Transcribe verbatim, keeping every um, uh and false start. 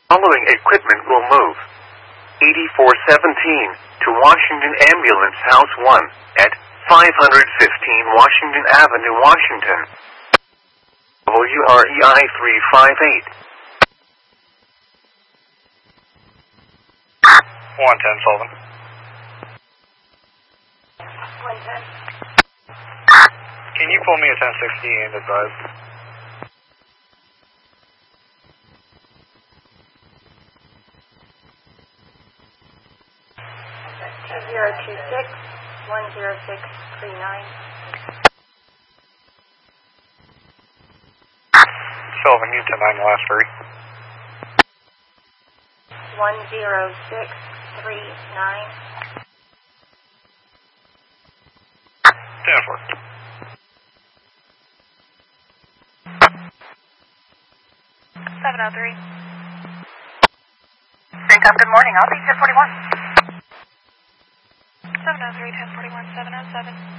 Following equipment will move. eighty-four seventeen to Washington Ambulance House one at five fifteen Washington Avenue, Washington. W R E I three five eight. one ten, Sullivan. one ten. Can you pull me a ten sixty and advise? two zero two six, one zero six three nine. Sullivan, you ten nine, the last three. one zero six three nine. ten four. seven oh three. Syncom, good morning. I'll be ten forty-one. seven oh three, ten forty-one, seven oh seven.